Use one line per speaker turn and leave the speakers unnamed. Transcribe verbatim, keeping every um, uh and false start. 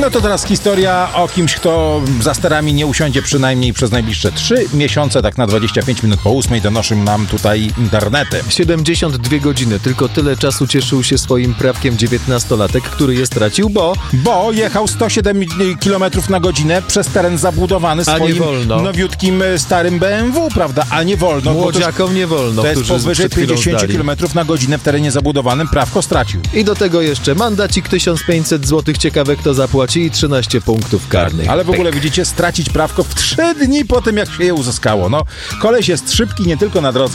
No to teraz historia o kimś, kto za sterami nie usiądzie przynajmniej przez najbliższe trzy miesiące, tak na dwadzieścia pięć minut po ósmej donoszą nam tutaj internety.
siedemdziesiąt dwie godziny, tylko tyle czasu cieszył się swoim prawkiem dziewiętnastolatek, który je stracił, bo...
Bo jechał sto siedem kilometrów na godzinę przez teren zabudowany
A nie
swoim
wolno.
nowiutkim starym B M W, prawda? A nie wolno.
Młodziakom nie wolno,
To jest
którzy
powyżej
przed chwilą
pięćdziesiąt
zdali.
kilometrów na godzinę w terenie zabudowanym, prawko stracił.
I do tego jeszcze mandacik tysiąc pięćset złotych, ciekawe kto zapłaci, i trzynaście punktów karnych.
Ale w ogóle widzicie, stracić prawko w trzy dni po tym, jak się je uzyskało. No, koleś jest szybki nie tylko na drodze.